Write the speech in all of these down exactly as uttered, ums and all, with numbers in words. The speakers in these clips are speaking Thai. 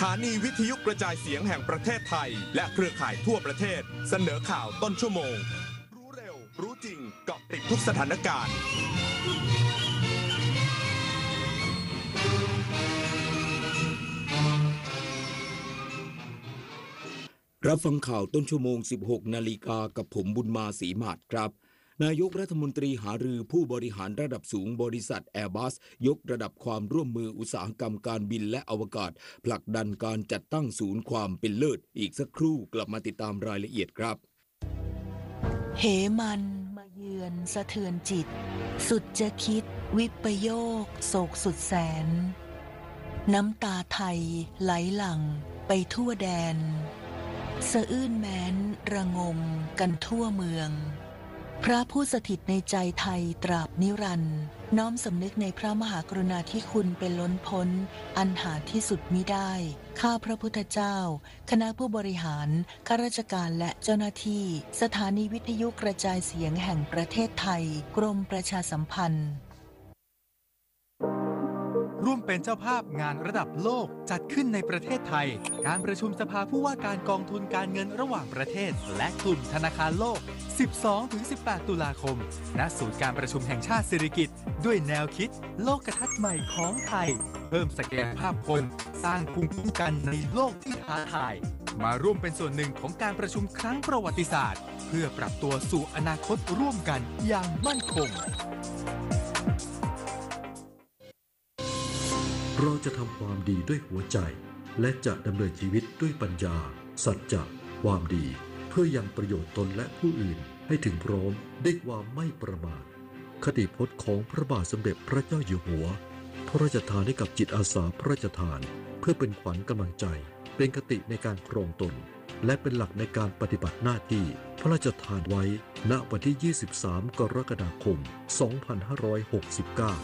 สถานีวิทยุกระจายเสียงแห่งประเทศไทยและเครือข่ายทั่วประเทศเสนอข่าวต้นชั่วโมงรู้เร็วรู้จริงเกาะติดทุกสถานการณ์รับฟังข่าวต้นชั่วโมง สิบหก นาฬิกากับผมบุญมาศรีมาศครับนายกรัฐมนตรีหารือผู้บริหารระดับสูงบริษัท Airbus ยกระดับความร่วมมืออุตสาหกรรมการบินและอวกาศผลักดันการจัดตั้งศูนย์ความเป็นเลิศอีกสักครู่กลับมาติดตามรายละเอียดครับเหมันมาเยือนสะเทือนจิตสุดจะคิดวิปโยคโศกสุดแสนน้ำตาไทยไหลหลั่งไปทั่วแดนสะอื้นแม้นระงมกันทั่วเมืองพระผู้สถิตในใจไทยตราบนิรันดร์น้อมสำนึกในพระมหากรุณาธิคุณเป็นล้นพ้นอันหาที่สุดมิได้ข้าพระพุทธเจ้าคณะผู้บริหารข้าราชการและเจ้าหน้าที่สถานีวิทยุกระจายเสียงแห่งประเทศไทยกรมประชาสัมพันธ์ร่วมเป็นเจ้าภาพงานระดับโลกจัดขึ้นในประเทศไทยการประชุมสภาผู้ว่าการกองทุนการเงินระหว่างประเทศและกลุ่มธนาคารโลก สิบสองถึงสิบแปด ตุลาคมณศูนย์การประชุมแห่งชาติสิริกิติ์ด้วยแนวคิดโลกทัศน์ใหม่ของไทยเพิ่มศักยภาพคนสร้างภูมิคุ้มกันในโลกที่ท้าทายมาร่วมเป็นส่วนหนึ่งของการประชุมครั้งประวัติศาสตร์เพื่อปรับตัวสู่อนาคตร่วมกันอย่างมั่นคงเราจะทำความดีด้วยหัวใจและจะดำเนินชีวิตด้วยปัญญาสัจจะความดีเพื่อยังประโยชน์ตนและผู้อื่นให้ถึงพร้อมด้วยความไม่ประมาทคติพจน์ของพระบาทสมเด็จพระเจ้าอยู่หัวพระราชทานให้กับจิตอาสาพระราชทานเพื่อเป็นขวัญกำลังใจเป็นคติในการครองตนและเป็นหลักในการปฏิบัติหน้าที่พระราชทานไว้ณวันที่ยี่สิบสามกรกฎาคมสองพันห้าร้อยหกสิบเก้า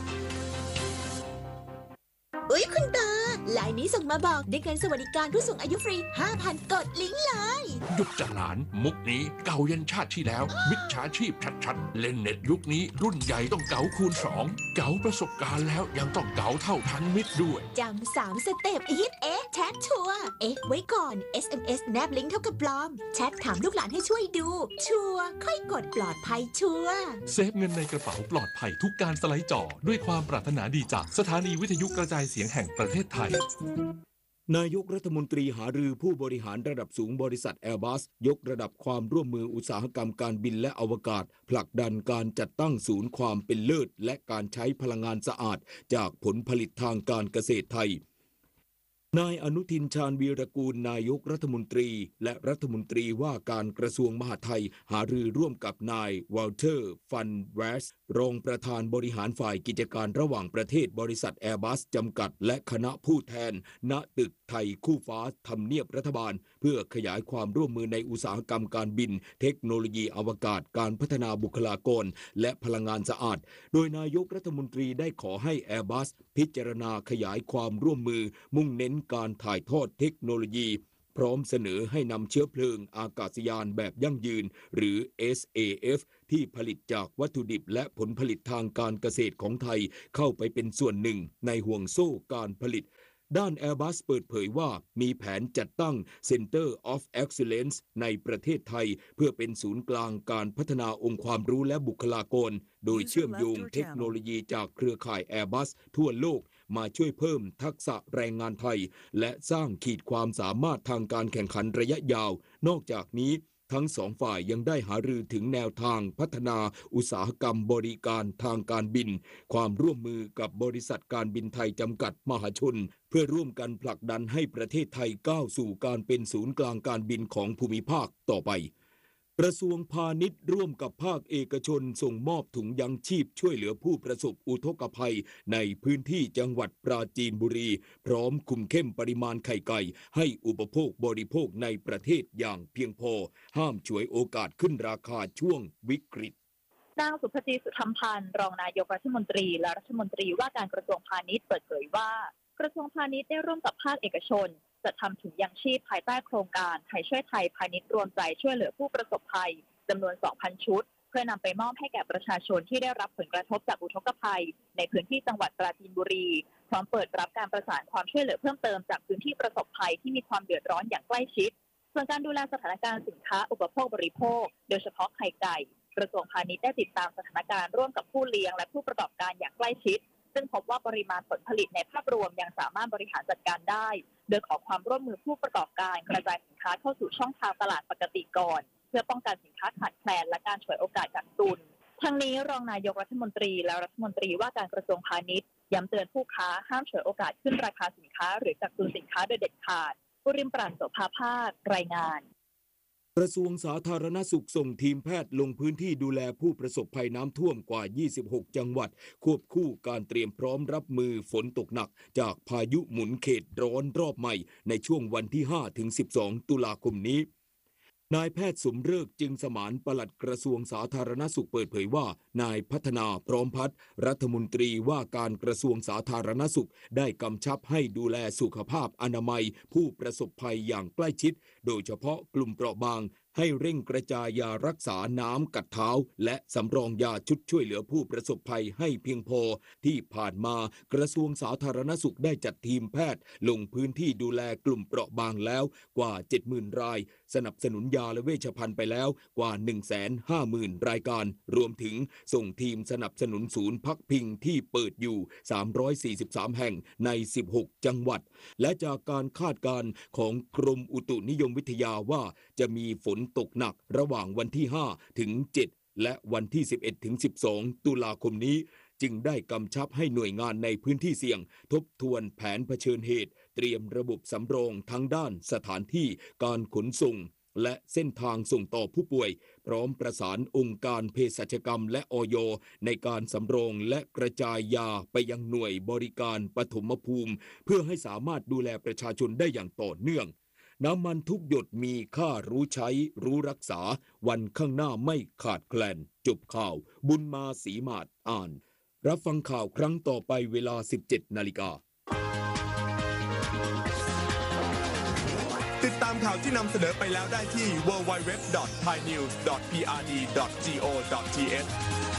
อุ๊ยคุณตาไลน์นี้ส่งมาบอกได้เงินสวัสดิการผู้สูงอายุฟรี ห้าพัน กดลิงก์เลยหยุดจะหลานมุกนี้เก่ายันชาติที่แล้วมิจฉาชีพชัดๆเล่นเน็ตยุคนี้รุ่นใหญ่ต้องเก๋าคูณสองเก๋าประสบการณ์แล้วยังต้องเก๋าเท่าทันมิตรด้วยจำสามสเต็ปอีทเอ๊ะแชทชัวร์เอ๊ะไว้ก่อน เอส เอ็ม เอส แนบลิงก์เท่ากับปลอมแชทถามลูกหลานให้ช่วยดูชัวร์ค่อยกดปลอดภัยชัวร์เซฟเงินในกระเป๋าปลอดภัยทุกการสไลด์จอด้วยความปรารถนาดีจากสถานีวิทยุกระจายเสียงแห่งประเทศไทยนายกรัฐมนตรีหารือผู้บริหารระดับสูงบริษัท Airbus ยกระดับความร่วมมืออุตสาหกรรมการบินและอวกาศผลักดันการจัดตั้งศูนย์ความเป็นเลิศและการใช้พลังงานสะอาดจากผลผลิตทางการเกษตรไทยนายอนุทินชาญวีรกูลนายกรัฐมนตรีและรัฐมนตรีว่าการกระทรวงมหาดไทยหารือร่วมกับนายวอลเตอร์ฟันแวสรองประธานบริหารฝ่ายกิจการระหว่างประเทศบริษัท Airbus จำกัดและคณะผู้แทนณตึกไทยคู่ฟ้าทำเนียบรัฐบาลเพื่อขยายความร่วมมือในอุตสาหกรรมการบินเทคโนโลยีอวกาศการพัฒนาบุคลากรและพลังงานสะอาดโดยนายกรัฐมนตรีได้ขอให้ Airbus พิจารณาขยายความร่วมมือมุ่งเน้นการถ่ายทอดเทคโนโลยีพร้อมเสนอให้นำเชื้อเพลิงอากาศยานแบบยั่งยืนหรือ เอส เอ เอฟ ที่ผลิตจากวัตถุดิบและผลผลิตทางการเกษตรของไทยเข้าไปเป็นส่วนหนึ่งในห่วงโซ่การผลิตด้าน Airbus เปิดเผยว่ามีแผนจัดตั้ง Center of Excellence ในประเทศไทยเพื่อเป็นศูนย์กลางการพัฒนาองค์ความรู้และบุคลากรโดยเชื่อมโยงเทคโนโลยีจากเครือข่าย Airbus ทั่วโลกมาช่วยเพิ่มทักษะแรงงานไทยและสร้างขีดความสามารถทางการแข่งขันระยะยาวนอกจากนี้ทั้งสองฝ่ายยังได้หารือถึงแนวทางพัฒนาอุตสาหกรรมบริการทางการบินความร่วมมือกับบริษัทการบินไทยจำกัดมหาชนเพื่อร่วมกันผลักดันให้ประเทศไทยก้าวสู่การเป็นศูนย์กลางการบินของภูมิภาคต่อไปกระทรวงพาณิชย์ร่วมกับภาคเอกชนส่งมอบถุงยังชีพช่วยเหลือผู้ประสบอุทกภัยในพื้นที่จังหวัดปราจีนบุรีพร้อมคุมเข้มปริมาณไข่ไก่ให้อุปโภคบริโภคในประเทศอย่างเพียงพอห้ามฉวยโอกาสขึ้นราคาช่วงวิกฤตนางสุภจีสุธรรมพันธ์รองนายกรัฐมนตรีและรัฐมนตรีว่าการกระทรวงพาณิชย์เปิดเผยว่ากระทรวงพาณิชย์ได้ร่วมกับภาคเอกชนจัดทำถุงยังชีพภายใต้โครงการไทยช่วยไทยพาณิชย์รวมใจช่วยเหลือผู้ประสบภัยจำนวน สองพัน ชุดเพื่อนำไปมอบให้แก่ประชาชนที่ได้รับผลกระทบจากอุทกภัยในพื้นที่จังหวัดปราจีนบุรีพร้อมเปิดรับการประสานความช่วยเหลือเพิ่มเติมจากพื้นที่ประสบภัยที่มีความเดือดร้อนอย่างใกล้ชิดส่วนการดูแลสถานการณ์สินค้าอุปโภคบริโภคโดยเฉพาะไข่ไก่กระทรวงพาณิชย์ได้ติดตามสถานการณ์ร่วมกับผู้เลี้ยงและผู้ประกอบการอย่างใกล้ชิดซึ่งพบว่าปริมาณผลผลิตในภาพรวมยังสามารถบริหารจัดการได้โดยขอความร่วมมือผู้ประกอบการกระจายสินค้าเข้าสู่ช่องทางตลาดปกติก่อนเพื่อป้องกันสินค้าขาดแคลนและการฉวยโอกาสกักตุนทั้งนี้รองนายกรัฐมนตรีและรัฐมนตรีว่าการกระทรวงพาณิชย์ย้ำเตือนผู้ค้าห้ามฉวยโอกาสขึ้นราคาสินค้าหรือกักตุนสินค้าโดยเด็ดขาดบุริมปราณโสภาภาครายงานกระทรวงสาธารณสุขส่งทีมแพทย์ลงพื้นที่ดูแลผู้ประสบภัยน้ำท่วมกว่า ยี่สิบหก จังหวัดควบคู่การเตรียมพร้อมรับมือฝนตกหนักจากพายุหมุนเขตร้อนรอบใหม่ในช่วงวันที่ ห้าถึงสิบสอง ตุลาคมนี้นายแพทย์สมฤกษ์จึงสมานปลัดกระทรวงสาธารณสุขเปิดเผยว่านายพัฒนาพร้อมพัฒน์รัฐมนตรีว่าการกระทรวงสาธารณสุขได้กำชับให้ดูแลสุขภาพอนามัยผู้ประสบภัยอย่างใกล้ชิดโดยเฉพาะกลุ่มเปราะบางให้เร่งกระจายยารักษาน้ำกัดเท้าและสำรองยาชุดช่วยเหลือผู้ประสบภัยให้เพียงพอที่ผ่านมากระทรวงสาธารณสุขได้จัดทีมแพทย์ลงพื้นที่ดูแลกลุ่มเปราะบางแล้วกว่า เจ็ดหมื่น รายสนับสนุนยาและเวชภัณฑ์ไปแล้วกว่า หนึ่งแสนห้าหมื่น รายการรวมถึงส่งทีมสนับสนุนศูนย์พักพิงที่เปิดอยู่สามร้อยสี่สิบสามแห่งในสิบหกจังหวัดและจากการคาดการณ์ของกรมอุตุนิยมวิทยาว่าจะมีฝนตกหนักระหว่างวันที่ ห้าถึงเจ็ด และวันที่ สิบเอ็ดถึงสิบสอง ตุลาคมนี้จึงได้กำชับให้หน่วยงานในพื้นที่เสี่ยงทบทวนแผนเผชิญเหตุเตรียมระบบสำรองทั้งด้านสถานที่การขนส่งและเส้นทางส่งต่อผู้ป่วยพร้อมประสานองค์การเภสัชกรรมและอย.ในการสำรองและกระจายยาไปยังหน่วยบริการปฐมภูมิเพื่อให้สามารถดูแลประชาชนได้อย่างต่อเนื่องน้ำมันทุกหยดมีค่ารู้ใช้รู้รักษาวันข้างหน้าไม่ขาดแคลนจบข่าวบุญมาศรีมาศอ่านรับฟังข่าวครั้งต่อไปเวลา สิบเจ็ด นาฬิกาติดตามข่าวที่นำเสนอไปแล้วได้ที่ ดับเบิลยู ดับเบิลยู ดับเบิลยู ดอท ไทยนิวส์ ดอท พี อาร์ ดี ดอท จี โอ ดอท ที เอช